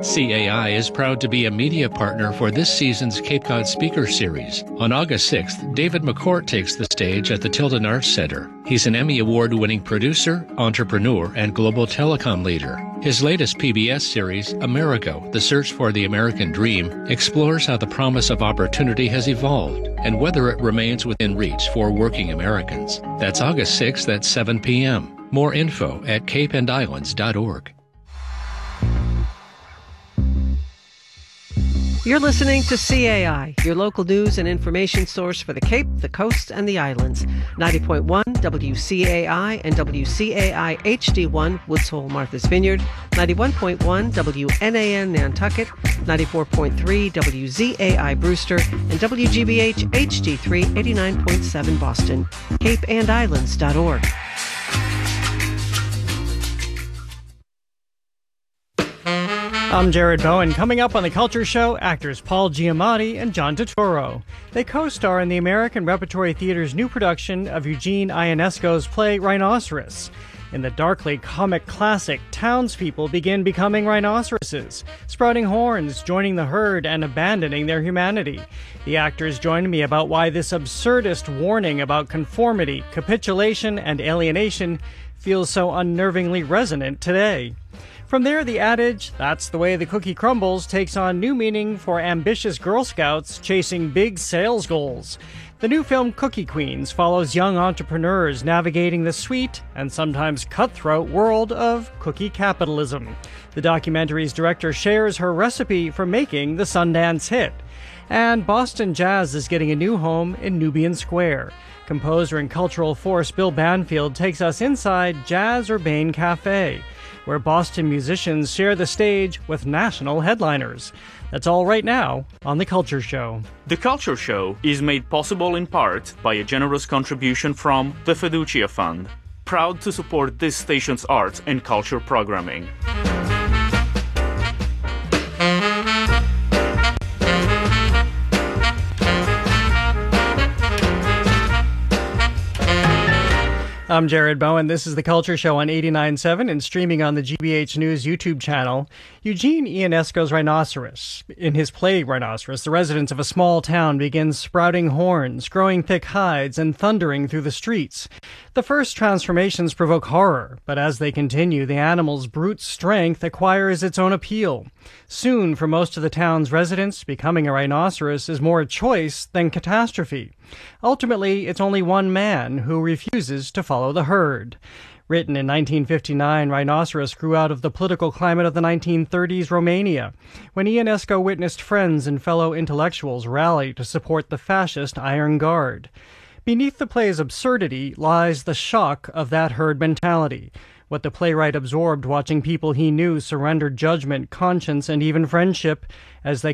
CAI is proud to be a media partner for this season's Cape Cod Speaker Series. On August 6th, David McCourt takes the stage at the Tilden Arts Center. He's an Emmy Award-winning producer, entrepreneur, and global telecom leader. His latest PBS series, Amerigo, The Search for the American Dream, explores how the promise of opportunity has evolved and whether it remains within reach for working Americans. That's August 6th at 7 p.m. More info at capeandislands.org. You're listening to CAI, your local news and information source for the Cape, the Coast, and the Islands. 90.1 WCAI and WCAI HD1 Woods Hole, Martha's Vineyard. 91.1 WNAN Nantucket. 94.3 WZAI Brewster. And WGBH HD3 89.7 Boston. CapeandIslands.org. I'm Jared Bowen. Coming up on The Culture Show, actors Paul Giamatti and John Turturro. They co-star in the American Repertory Theater's new production of Eugene Ionesco's play Rhinoceros. In the darkly comic classic, townspeople begin becoming rhinoceroses, sprouting horns, joining the herd, and abandoning their humanity. The actors join me about why this absurdist warning about conformity, capitulation, and alienation feels so unnervingly resonant today. From there, the adage, "That's the way the cookie crumbles," takes on new meaning for ambitious Girl Scouts chasing big sales goals. The new film Cookie Queens follows young entrepreneurs navigating the sweet and sometimes cutthroat world of cookie capitalism. The documentary's director shares her recipe for making the Sundance hit. And Boston Jazz is getting a new home in Nubian Square. Composer and cultural force Bill Banfield takes us inside Jazz Urbane Cafe, where Boston musicians share the stage with national headliners. That's all right now on The Culture Show. The Culture Show is made possible in part by a generous contribution from the Fiducia Fund, proud to support this station's arts and culture programming. I'm Jared Bowen. This is The Culture Show on 89.7 and streaming on the GBH News YouTube channel. Eugene Ionesco's Rhinoceros. In his play Rhinoceros, the residents of a small town begin sprouting horns, growing thick hides, and thundering through the streets. The first transformations provoke horror, but as they continue, the animal's brute strength acquires its own appeal. Soon, for most of the town's residents, becoming a rhinoceros is more a choice than catastrophe. Ultimately, it's only one man who refuses to follow the herd. Written in 1959, Rhinoceros grew out of the political climate of the 1930s Romania, when Ionesco witnessed friends and fellow intellectuals rally to support the fascist Iron Guard. Beneath the play's absurdity lies the shock of that herd mentality, what the playwright absorbed watching people he knew surrender judgment, conscience, and even friendship as they